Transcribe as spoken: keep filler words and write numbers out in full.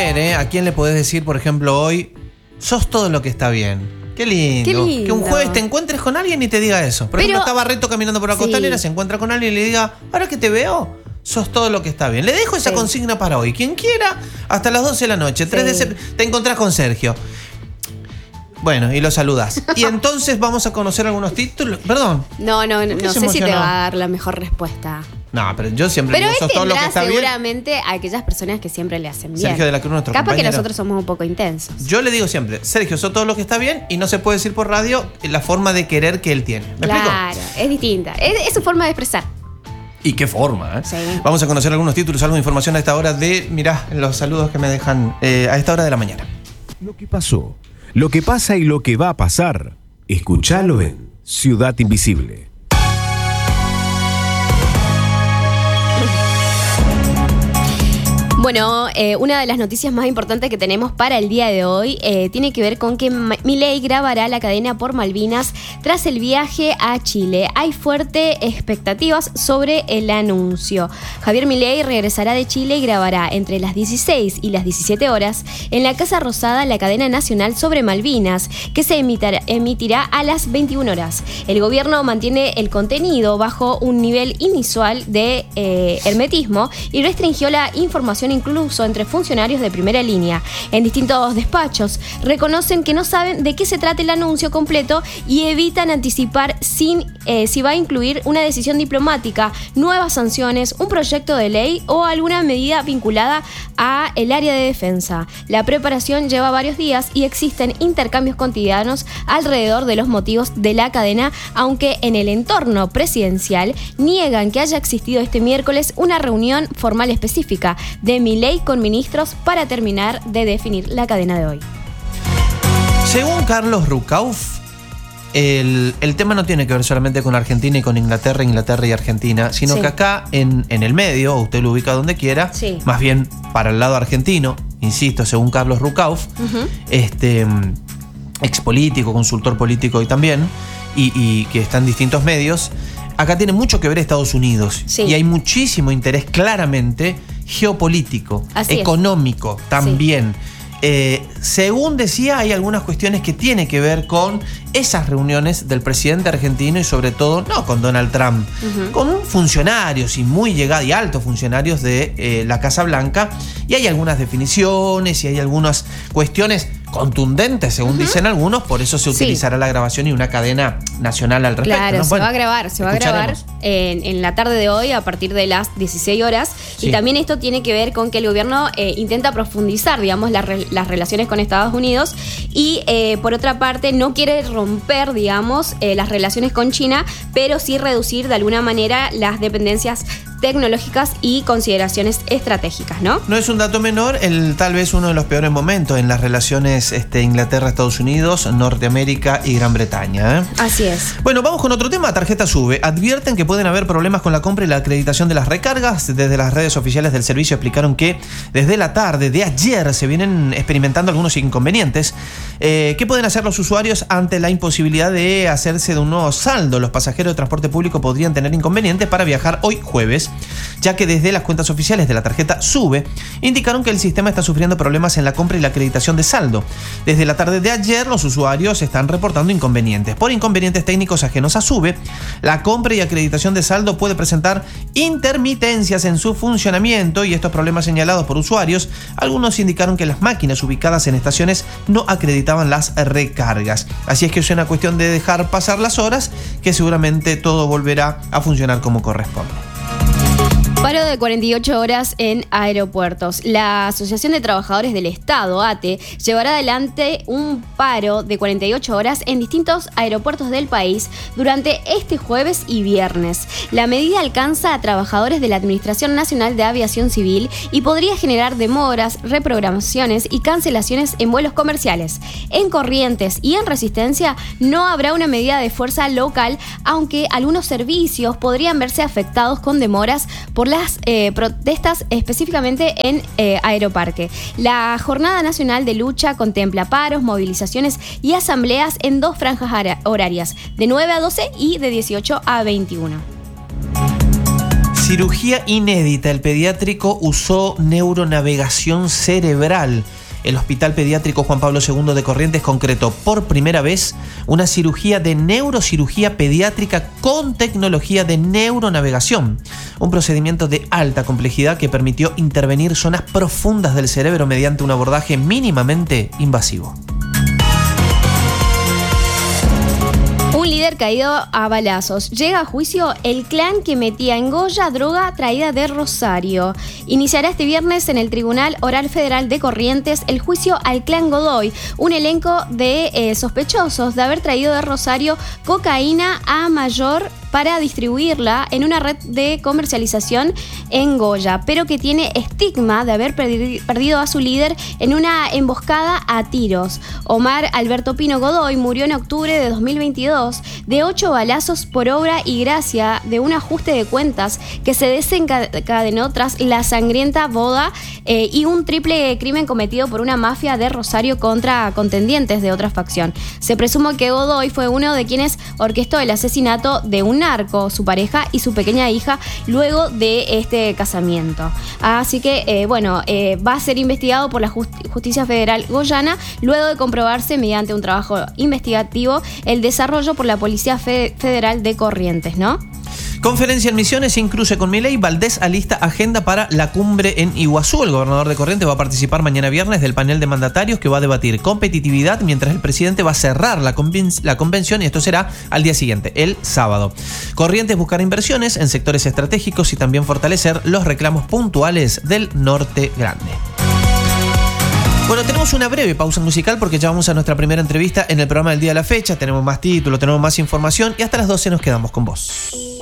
ver, ¿eh? ¿A quién le podés decir, por ejemplo, hoy, sos todo lo que está bien? Qué lindo. Qué lindo. Que un jueves te encuentres con alguien y te diga eso. Por Pero, ejemplo, está Barreto caminando por la sí. Costanera, se encuentra con alguien y le diga, ahora que te veo, sos todo lo que está bien. Le dejo esa Sí. consigna para hoy. Quien quiera, hasta las doce de la noche, tres de septiembre, te encontrás con Sergio. Bueno, y lo saludás. Y entonces vamos a conocer algunos títulos. Perdón. No, no, no, ¿Por qué no se sé si te emocionó? va a dar la mejor respuesta. No, pero yo siempre Pero digo, él sos todo lo que tendrá está bien. seguramente a aquellas personas que siempre le hacen bien. Sergio de la Cruz, nuestro Capaz compañero. que nosotros somos un poco intensos. Yo le digo siempre, Sergio, sos todo lo que está bien y no se puede decir por radio la forma de querer que él tiene. ¿Me explico? Claro, es distinta. Es, es su forma de expresar. ¿Y qué forma? ¿eh? Sí. Vamos a conocer algunos títulos, algo de información a esta hora de, mirá, los saludos que me dejan eh, a esta hora de la mañana. Lo que pasó, lo que pasa y lo que va a pasar. Escuchalo en Ciudad Invisible. Bueno, eh, una de las noticias más importantes que tenemos para el día de hoy eh, tiene que ver con que Ma- Milei grabará la cadena por Malvinas tras el viaje a Chile. Hay fuertes expectativas sobre el anuncio. Javier Milei regresará de Chile y grabará entre las dieciséis y las diecisiete horas en la Casa Rosada la cadena nacional sobre Malvinas, que se emitará, emitirá a las veintiuna horas. El gobierno mantiene el contenido bajo un nivel inusual de eh, hermetismo y restringió la información incluso entre funcionarios de primera línea. En distintos despachos reconocen que no saben de qué se trata el anuncio completo y evitan anticipar sin, eh, si va a incluir una decisión diplomática, nuevas sanciones, un proyecto de ley o alguna medida vinculada a el área de defensa. La preparación lleva varios días y existen intercambios cotidianos alrededor de los motivos de la cadena, aunque en el entorno presidencial niegan que haya existido este miércoles una reunión formal específica de Milei con ministros para terminar de definir la cadena de hoy. Según Carlos Rucauf, el, el tema no tiene que ver solamente con Argentina y con Inglaterra, Inglaterra y Argentina, sino Sí. que acá en, en el medio, usted lo ubica donde quiera, Sí. más bien para el lado argentino, insisto, según Carlos Rucauf, Uh-huh. este ex político, consultor político y también, y, y que está en distintos medios, acá tiene mucho que ver Estados Unidos. Sí. Y hay muchísimo interés claramente geopolítico, Así es. económico también. Eh, según decía, hay algunas cuestiones que tienen que ver con esas reuniones del presidente argentino y sobre todo, no con Donald Trump, Ujú. con funcionarios y muy llegados y altos funcionarios de eh, la Casa Blanca. Y hay algunas definiciones y hay algunas cuestiones contundentes, según dicen algunos, por eso se Sí. utilizará la grabación y una cadena nacional al respecto. Claro, ¿no? se Bueno, va a grabar, se va a grabar escucharemos. en, en la tarde de hoy a partir de las dieciséis horas. Sí. Y también esto tiene que ver con que el gobierno eh, intenta profundizar, digamos, la re- las relaciones con Estados Unidos y, eh, por otra parte, no quiere romper, digamos, eh, las relaciones con China, pero sí reducir de alguna manera las dependencias tecnológicas y consideraciones estratégicas, ¿no? No es un dato menor, el tal vez uno de los peores momentos en las relaciones este, Inglaterra-Estados Unidos, Norteamérica y Gran Bretaña. ¿eh? Así es. Bueno, vamos con otro tema. Tarjeta Sube. Advierten que pueden haber problemas con la compra y la acreditación de las recargas. Desde las redes oficiales del servicio explicaron que desde la tarde de ayer se vienen experimentando algunos inconvenientes. Eh, ¿Qué pueden hacer los usuarios ante la imposibilidad de hacerse de un nuevo saldo? Los pasajeros de transporte público podrían tener inconvenientes para viajar hoy jueves, ya que desde las cuentas oficiales de la tarjeta Sube indicaron que el sistema está sufriendo problemas en la compra y la acreditación de saldo. Desde la tarde de ayer los usuarios están reportando inconvenientes. Por inconvenientes técnicos ajenos a Sube, la compra y acreditación de saldo puede presentar intermitencias en su funcionamiento y estos problemas señalados por usuarios, algunos indicaron que las máquinas ubicadas en estaciones no acreditaban las recargas. Así es que es una cuestión de dejar pasar las horas, que seguramente todo volverá a funcionar como corresponde. Paro de cuarenta y ocho horas en aeropuertos. La Asociación de Trabajadores del Estado, A T E, llevará adelante un paro de cuarenta y ocho horas en distintos aeropuertos del país durante este jueves y viernes. La medida alcanza a trabajadores de la Administración Nacional de Aviación Civil y podría generar demoras, reprogramaciones y cancelaciones en vuelos comerciales. En Corrientes y en Resistencia no habrá una medida de fuerza local, aunque algunos servicios podrían verse afectados con demoras por las eh, protestas específicamente en eh, Aeroparque. La Jornada Nacional de Lucha contempla paros, movilizaciones y asambleas en dos franjas horarias, de nueve a doce y de dieciocho a veintiuno. Cirugía inédita. El pediátrico usó neuronavegación cerebral. El Hospital Pediátrico Juan Pablo segundo de Corrientes concretó por primera vez una cirugía de neurocirugía pediátrica con tecnología de neuronavegación. Un procedimiento de alta complejidad que permitió intervenir zonas profundas del cerebro mediante un abordaje mínimamente invasivo. Un líder caído a balazos. Llega a juicio el clan que metía en Goya droga traída de Rosario. Iniciará este viernes en el Tribunal Oral Federal de Corrientes el juicio al clan Godoy, un elenco de eh, sospechosos de haber traído de Rosario cocaína a Mayor para distribuirla en una red de comercialización en Goya, pero que tiene estigma de haber perdi- perdido a su líder en una emboscada a tiros. Omar Alberto Pino Godoy murió en octubre de dos mil veintidós de ocho balazos por obra y gracia de un ajuste de cuentas que se desencadenó tras la sangrienta boda eh, y un triple crimen cometido por una mafia de Rosario contra contendientes de otra facción. Se presume que Godoy fue uno de quienes orquestó el asesinato de un narco, su pareja y su pequeña hija luego de este casamiento. Así que, eh, bueno, eh, va a ser investigado por la Just- Justicia Federal Goyana luego de comprobarse mediante un trabajo investigativo el desarrollo por la Policía Fe- Federal de Corrientes, ¿no? Conferencia en Misiones sin cruce con Milei. Valdés alista agenda para la cumbre en Iguazú. El gobernador de Corrientes va a participar mañana viernes del panel de mandatarios que va a debatir competitividad, mientras el presidente va a cerrar la, conven- la convención, y esto será al día siguiente, el sábado. Corrientes buscará inversiones en sectores estratégicos y también fortalecer los reclamos puntuales del Norte Grande. Bueno, tenemos una breve pausa musical porque ya vamos a nuestra primera entrevista en el programa del día de la fecha. Tenemos más títulos, tenemos más información y hasta las doce nos quedamos con vos.